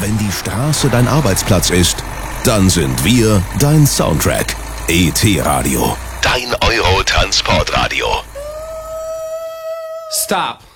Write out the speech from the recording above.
Wenn die Straße dein Arbeitsplatz ist, dann sind wir dein Soundtrack. ET-Radio, dein Euro-Transportradio. Stop.